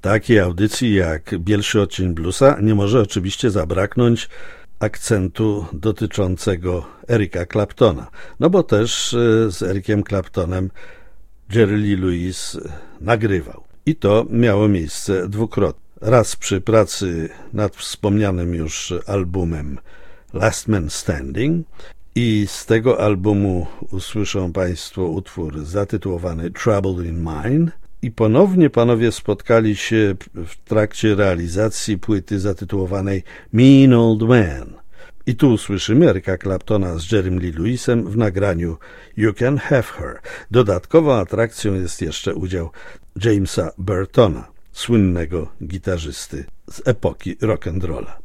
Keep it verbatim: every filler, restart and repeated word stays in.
takiej audycji jak Bielszy odcień bluesa nie może oczywiście zabraknąć akcentu dotyczącego Erika Claptona. No bo też z Erikiem Claptonem Jerry Lee Lewis nagrywał. I to miało miejsce dwukrotnie. Raz przy pracy nad wspomnianym już albumem Last Man Standing i z tego albumu usłyszą Państwo utwór zatytułowany Trouble in Mind i ponownie panowie spotkali się w trakcie realizacji płyty zatytułowanej Mean Old Man. I tu usłyszymy Erika Claptona z Jerrym Lee Lewisem w nagraniu You Can Have Her. Dodatkową atrakcją jest jeszcze udział Jamesa Burtona, słynnego gitarzysty z epoki rock'n'rolla.